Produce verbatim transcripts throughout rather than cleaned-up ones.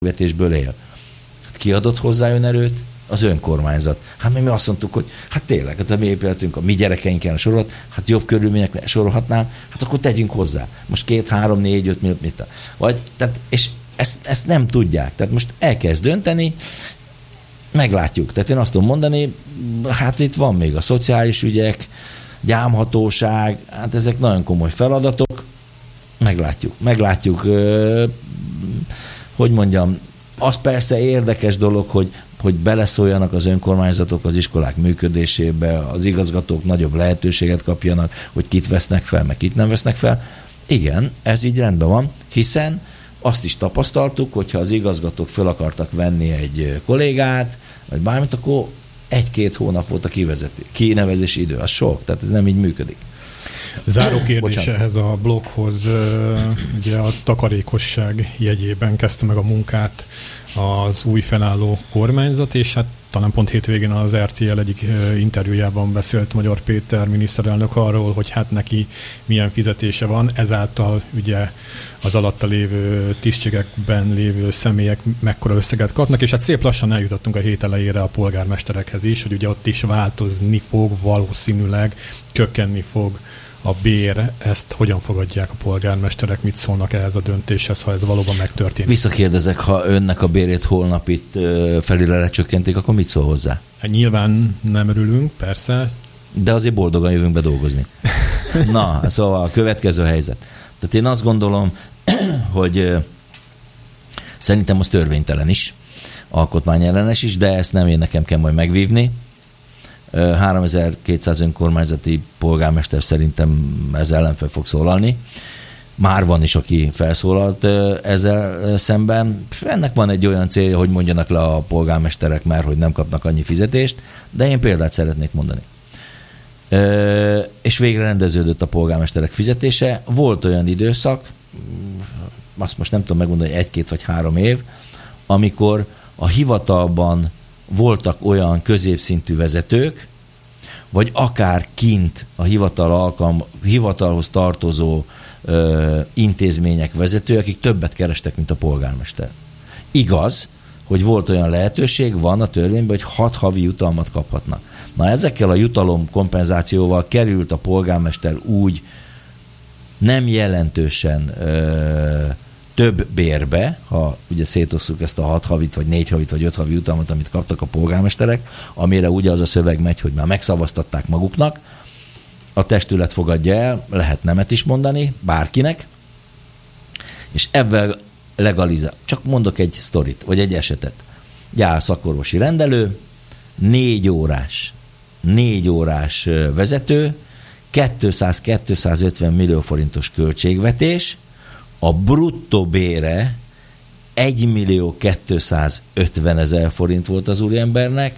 vetésből él. Hát ki adott hozzá önerőt? Az önkormányzat. Hát mi azt mondtuk, hogy hát tényleg, hát a mi épületünk, a mi gyerekeinken sorolt, hát jobb körülmények sorolhatnám, hát akkor tegyünk hozzá. Most két, három, négy, öt millió, mit. Vagy, tehát, és ezt, ezt nem tudják. Tehát most elkezd dönteni, meglátjuk. Tehát én azt tudom mondani, hát itt van még a szociális ügyek, gyámhatóság, hát ezek nagyon komoly feladatok. Meglátjuk. Meglátjuk, hogy mondjam, az persze érdekes dolog, hogy, hogy beleszóljanak az önkormányzatok az iskolák működésébe, az igazgatók nagyobb lehetőséget kapjanak, hogy kit vesznek fel, meg kit nem vesznek fel. Igen, ez így rendben van, hiszen azt is tapasztaltuk, hogyha az igazgatók fel akartak venni egy kollégát, vagy bármit, akkor egy-két hónap volt a kivezeti, kinevezési idő. Az sok, tehát ez nem így működik. Záró kérdés ehhez a bloghoz. Ugye a takarékosság jegyében kezdte meg a munkát az új felálló kormányzat, és hát talán pont hétvégén az er té el egyik interjújában beszélt Magyar Péter miniszterelnök arról, hogy hát neki milyen fizetése van, ezáltal ugye az alatta lévő tisztségekben lévő személyek mekkora összeget kapnak, és hát szép lassan eljutottunk a hét elejére a polgármesterekhez is, hogy ugye ott is változni fog, valószínűleg csökkenni fog a bér. Ezt hogyan fogadják a polgármesterek, mit szólnak ehhez a döntéshez, ha ez valóban megtörténik? Visszakérdezek, ha önnek a bérét holnap itt felére lecsökkentik, akkor mit szól hozzá? Hát nyilván nem örülünk, persze. De azért boldogan jövünk be dolgozni. Na, szóval a következő helyzet. Tehát én azt gondolom, hogy szerintem az törvénytelen is, alkotmányellenes is, de ezt nem én nekem kell majd megvívni. háromezer-kétszáz önkormányzati polgármester szerintem ez ellen fel fog szólalni. Már van is, aki felszólalt ezzel szemben. Ennek van egy olyan célja, hogy mondjanak le a polgármesterek már, hogy nem kapnak annyi fizetést, de én példát szeretnék mondani. És végre rendeződött a polgármesterek fizetése. Volt olyan időszak, azt most nem tudom megmondani, egy-két vagy három év, amikor a hivatalban voltak olyan középszintű vezetők, vagy akár kint a hivatal alkalm, hivatalhoz tartozó ö, intézmények vezetői, akik többet kerestek, mint a polgármester. Igaz, hogy volt olyan lehetőség, van a törvényben, hogy hat havi jutalmat kaphatnak. Na ezekkel a jutalom kompenzációval került a polgármester úgy nem jelentősen ö, több bérbe, ha ugye szétosszuk ezt a hat havit, vagy négy havit, vagy öt havi jutalmat, amit kaptak a polgármesterek, amire ugye az a szöveg megy, hogy már megszavaztatták maguknak, a testület fogadja el, lehet nemet is mondani, bárkinek, és ebben legalizál. Csak mondok egy sztorit, vagy egy esetet. Gyár szakorvosi rendelő, négy órás, négy órás vezető, kétszáz-kétszázötven millió forintos költségvetés, a bruttó bére egy millió kétszázötven ezer forint volt az úriembernek,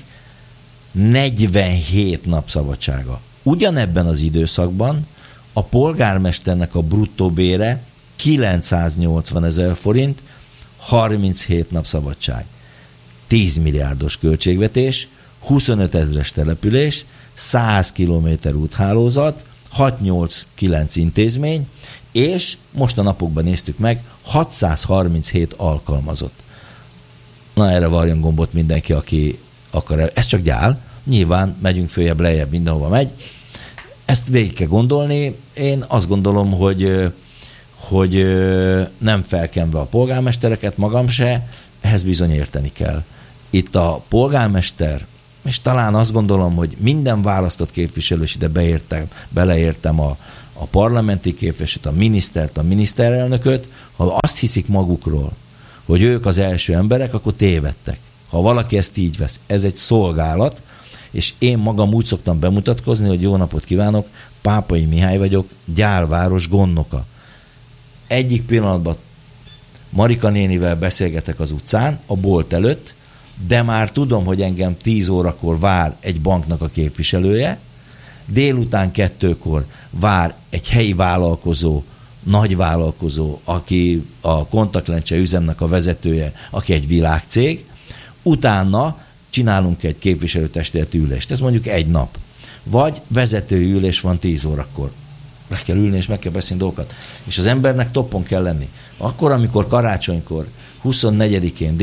negyvenhét nap szabadsága. Ugyanebben az időszakban a polgármesternek a bruttó bére kilencszáznyolcvan ezer forint, harminchét nap szabadság. tíz milliárdos költségvetés, huszonöt ezres település, száz kilométer úthálózat, hat-nyolc-kilenc intézmény, és most a napokban néztük meg, hatszázharminchét alkalmazott. Na erre varjon gombot mindenki, aki akar. Ez csak gyál. Nyilván megyünk följebb, lejjebb, mindenhova megy. Ezt végig kell gondolni. Én azt gondolom, hogy, hogy nem felkenve a polgármestereket, magam se, ehhez bizony érteni kell. Itt a polgármester, és talán azt gondolom, hogy minden választott képviselő, és ide beértem, beleértem a a parlamenti képviselőt, a minisztert, a miniszterelnököt, ha azt hiszik magukról, hogy ők az első emberek, akkor tévedtek. Ha valaki ezt így vesz, ez egy szolgálat, és én magam úgy szoktam bemutatkozni, hogy jó napot kívánok, Pápai Mihály vagyok, Gyálváros gondnoka. Egyik pillanatban Marika nénivel beszélgetek az utcán, a bolt előtt, de már tudom, hogy engem tíz órakor vár egy banknak a képviselője, délután kettőkor vár egy helyi vállalkozó, nagy vállalkozó, aki a kontaktlencse üzemnek a vezetője, aki egy világcég, utána csinálunk egy képviselőtestületi ülést. Ez mondjuk egy nap. Vagy vezetői ülés van tíz órakor. Meg kell ülni, és meg kell beszélni dolgokat. És az embernek toppon kell lenni. Akkor, amikor karácsonykor huszonnegyedikén